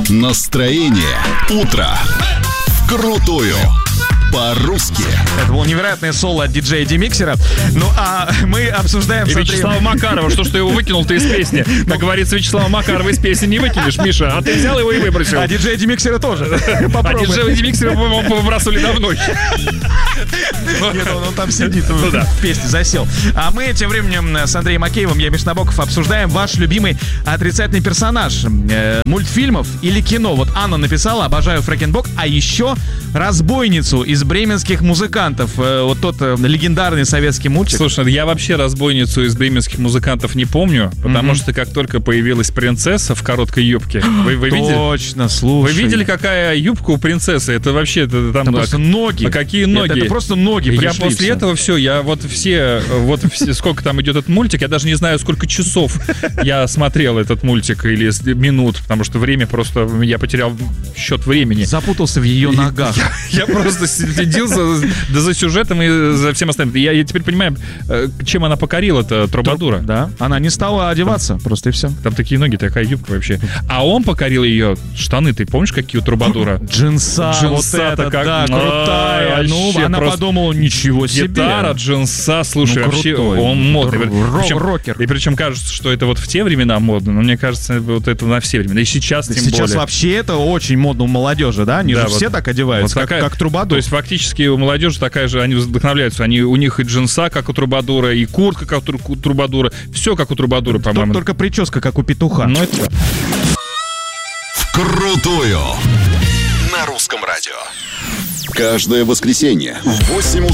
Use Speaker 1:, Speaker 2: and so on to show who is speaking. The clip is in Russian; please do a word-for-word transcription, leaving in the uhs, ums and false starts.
Speaker 1: Настроение утро. Вкрутую. По-русски.
Speaker 2: Это было невероятное соло от диджея Демиксера. Ну, а мы обсуждаем...
Speaker 3: И
Speaker 2: с Андреем...
Speaker 3: Вячеслава Макарова. Что ж ты его выкинул ты из песни? Как говорится, Вячеслава Макарова из песни не выкинешь, Миша. А ты взял его и выбросил.
Speaker 2: А диджея Демиксера тоже.
Speaker 3: А диджея Демиксера, по-моему, выбрасывали давно.
Speaker 2: Нет, он, он там сидит, он ну, да. в песне засел. А мы тем временем с Андреем Макеевым, я Миш Набоков, обсуждаем ваш любимый отрицательный персонаж э, мультфильмов или кино. Вот Анна написала: обожаю Фрэкенбок, а еще разбойницу из бременских музыкантов. Э, вот тот э, легендарный советский мультик.
Speaker 3: Слушай, я вообще разбойницу из бременских музыкантов не помню, потому mm-hmm. что как только появилась принцесса в короткой юбке, вы, вы видели?
Speaker 2: Точно, слушай.
Speaker 3: Вы видели, какая юбка у принцессы? Это вообще это, там,
Speaker 2: там просто ноги.
Speaker 3: А какие ноги?
Speaker 2: Это, это просто ноги.
Speaker 3: Я после
Speaker 2: все.
Speaker 3: этого все, я вот все, вот все, сколько там идет этот мультик, я даже не знаю, сколько часов я смотрел этот мультик или минут, потому что время просто, я потерял счет времени.
Speaker 2: Запутался в ее ногах.
Speaker 3: Я, я просто следил за, да, за сюжетом и за всем остальным. Я, я теперь понимаю, чем она покорила-то Трубадура.
Speaker 2: Да, она не стала одеваться, там, просто и все.
Speaker 3: Там такие ноги, такая юбка вообще. А он покорил ее штаны, ты помнишь, какие у Трубадура?
Speaker 2: Джинса,
Speaker 3: Джинса
Speaker 2: вот это,
Speaker 3: как...
Speaker 2: да, крутая.
Speaker 3: А,
Speaker 2: ну, она подумала, ничего себе.
Speaker 3: Гитара, джинса, слушай,
Speaker 2: ну,
Speaker 3: вообще
Speaker 2: крутой.
Speaker 3: он модный.
Speaker 2: Р-
Speaker 3: причем,
Speaker 2: рокер.
Speaker 3: И причем кажется, что это вот в те времена модно, но мне кажется, вот это на все времена. И сейчас тем
Speaker 2: сейчас
Speaker 3: более.
Speaker 2: Сейчас вообще это очень модно у молодежи, да? Они да, же вот, все так одеваются, вот как, такая, как Трубадур.
Speaker 3: То есть фактически у молодежи такая же, они вдохновляются. Они, у них и джинса, как у Трубадура, и куртка, как у Трубадура. Все как у Трубадура, по-моему.
Speaker 2: Только прическа, как у петуха.
Speaker 3: Ну, это...
Speaker 1: Вкрутую. На русском радио. Каждое воскресенье в восемь утра